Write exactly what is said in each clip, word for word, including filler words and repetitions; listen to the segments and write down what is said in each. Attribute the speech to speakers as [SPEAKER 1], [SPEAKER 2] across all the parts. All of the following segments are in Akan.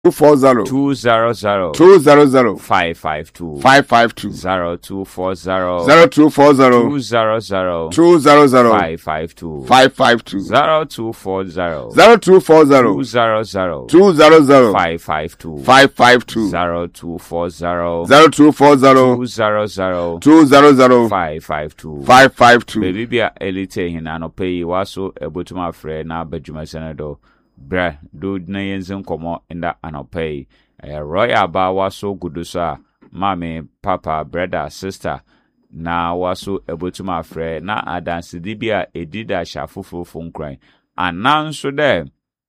[SPEAKER 1] two four zero
[SPEAKER 2] two zero zero
[SPEAKER 1] two zero zero
[SPEAKER 2] five five two
[SPEAKER 1] five five two
[SPEAKER 2] zero two four zero
[SPEAKER 1] zero two four zero
[SPEAKER 2] two zero zero
[SPEAKER 1] two zero zero
[SPEAKER 2] five five two
[SPEAKER 1] five five two
[SPEAKER 2] zero two four zero
[SPEAKER 1] zero two four zero
[SPEAKER 2] two zero zero
[SPEAKER 1] two zero zero
[SPEAKER 2] five five two
[SPEAKER 1] five five two
[SPEAKER 2] zero two four zero
[SPEAKER 1] zero two four zero
[SPEAKER 2] two zero zero
[SPEAKER 1] two zero zero
[SPEAKER 2] five five two
[SPEAKER 1] five five two.
[SPEAKER 2] Baby bia elite hina no pay waso ebotuma frɛ na badwuma senedo bra do na yenzin komo inda anopay eh royal ba waso gudusa mami papa brother sister na waso ebotuma frɛ na adansidi bia edida shafufufo nkran ananso de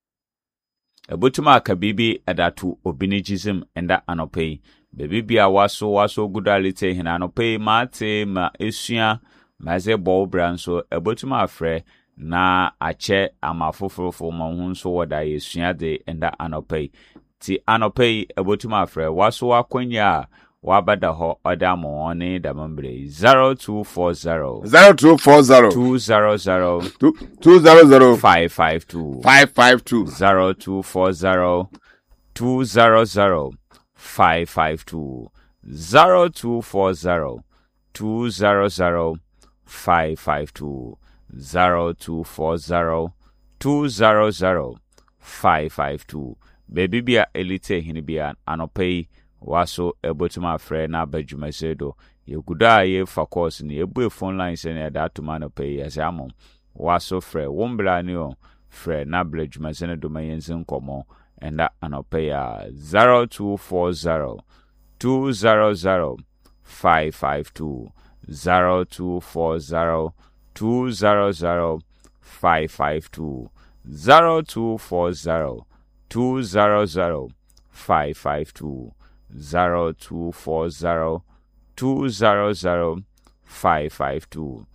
[SPEAKER 2] ebotuma kabibi edatu obinijism inda anopay baby bia waso waso gudalite hina no pay mate ma esua maze ball brand so ebotuma afre na ache amafofofo ma hu so woda yesua de enda anopay ti anopay ebotuma afre waso akonya wabada ho oda mo oni da mambre zero two four zero
[SPEAKER 1] zero two four zero
[SPEAKER 2] two zero zero
[SPEAKER 1] two zero zero
[SPEAKER 2] five five two
[SPEAKER 1] five five two
[SPEAKER 2] zero two four zero two zero zero five five two zero two four zero two zero zero five five two zero two four zero two zero zero five five two baby bia elite hinibia anopay waso ebotuma frɛ na badwuma sedo yeguda ye fa course ni ebu phone line se na da tuma no pay yasamo waso frɛ wombra ni o frɛ na badwuma sedo mayensin komo enda anopay zero two four zero two zero zero five five two zero two four zero two zero zero five five two zero two four zero two zero zero five five two zero two four zero two zero zero five five two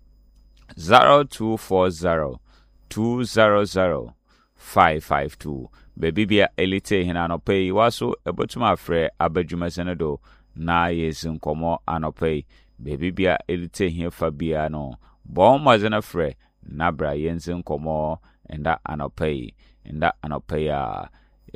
[SPEAKER 2] zero two four zero two zero zero five five two baby bia elite hina no pay waso ebotuma frɛ abadwuma senedo na yesin komo anopay baby bia elite hia fa bia no bon mazena frɛ na bra yensin komo enda anopay enda anopay a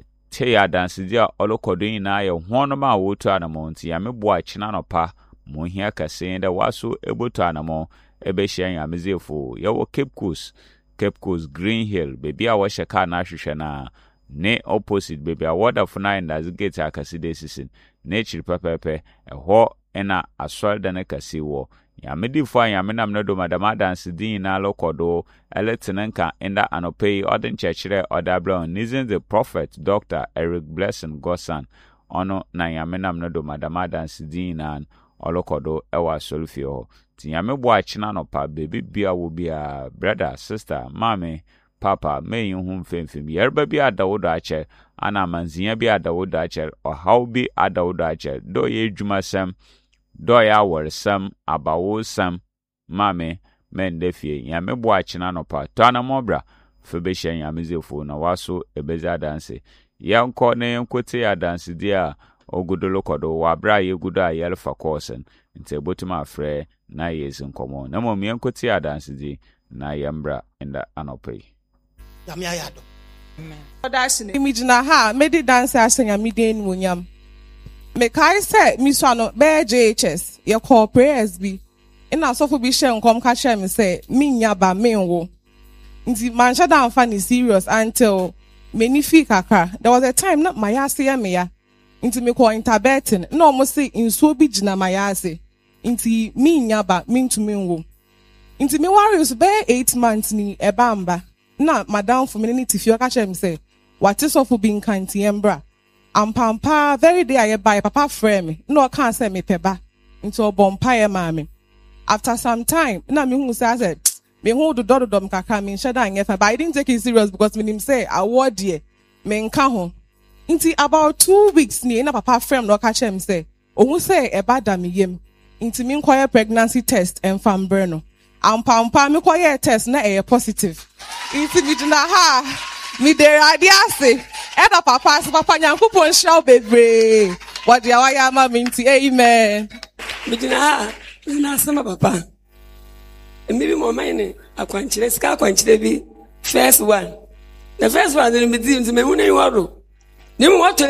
[SPEAKER 2] te ya dance dia olokodin na ye hono ma wotu anamonti ya mebo a china no pa mo hia kase da waso ebotu anamo ebe hia ya mezefo ye wo Cape Coast Cape Coast Green Hill baby a wo sheka na hwehwe na ne opposite baby a water for nine das gate akase de sisin nature pepepe eho ena asolda na kase wo ya medi fo ya menam na do madama dance din na lokodo eletenenka enda anopay odin chechire odabron nizin the prophet Doctor Eric Blessing Gosan ono na ya menam na do madama dance din na olokodo ewa solfio ti ya mebo achina no pa baby bia wo bia brother sister mami papa me hu femfem yerba bi adawodo ache ana manzia bi adawodo ache o how bi adawodo ache do ye dwuma sem do ya wor sem abawo sem mame men defie ya mebo achina no pa to ana mobra fe be hyen ya mezefo na waso ebeza dance ya nko ne nkote ya dance dia ogudolo kodo wa bra ye gudo a yelfa course nte botuma afre na yesin komo na mo me nkote ya dance di na yembra enda anopay
[SPEAKER 3] yami ayado
[SPEAKER 4] amen odashine imijina ha medi dance asenya midin munyam me kai say mi so no be J H S ye call prayers bi ina so fo bi share nkom ka share me say mi nya ba menwo nti man sha dan fa ni serious until many fi kakra there was a time na my ase ya me ya nti me call interbeting na omo say inso bi gina my ase nti mi nya ba mi ntumi nwo nti me worry so be eight months ni e bamba na madam for me ni tifio ka share me say what is so for being kind to embra ampampa very day I buy papa frame me no can say me peba into a bompire mami after some time na me hu say I said me hu do do dom kaka me shada anya fa but I didn't take it serious because me him say award there me nka ho nti about two weeks ni na papa frame no ka chem say ohun say e bada me yem nti me nkoye pregnancy test and fam breno ampampa me koye test na e positive nti me dina ha mi de radiase eda papa se papa nyankopon hraw bebre what dia wa ya ma minti amen
[SPEAKER 3] mi dina na sama papa emi bi mo mine akwanchire sika akwanchire bi first one the first one ni mi di nti me hu na yoro ni mo wato